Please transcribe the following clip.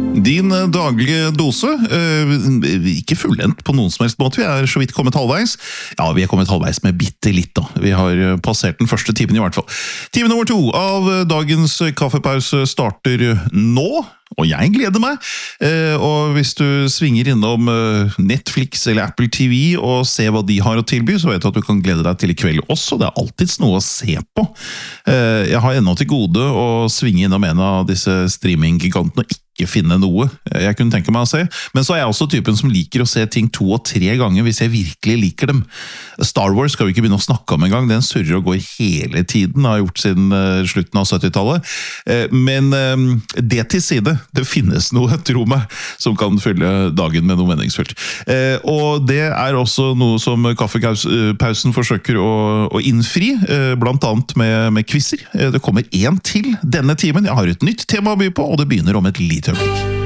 Din daglige dose, ikke fullendt på noen som helst måte, vi så vidt kommet halvveis. Ja, vi kommet halvveis med bitte litt da. Vi har passert den første timen i hvert fall. Time nummer 2 av dagens kaffepause starter nå. Og jeg gleder meg, og hvis du svinger innom Netflix eller Apple TV og ser hva de har å tilby, så vet du at du kan glede deg til i kveld også. Det alltids noe å se på. Jeg har ennå til gode å svinge innom en av disse streaminggigantene og ikke finne noe jeg kunne tenke meg å se. Men så jeg også typen som liker å se ting 2 og 3 ganger hvis jeg virkelig liker dem. Star Wars skal vi ikke begynne å snakke om en gang, den surrer og går hele tiden, har gjort siden slutten av 70-tallet. Men det til side, det finnes noe, tro meg, som kan fylle dagen med noe meningsfullt. Og det også noe som kaffepausen forsøker å innfri, blant annet med quizzer. Det kommer en til denne timen. Jeg har et nytt tema å by på, og det begynner om et lite øyeblikk.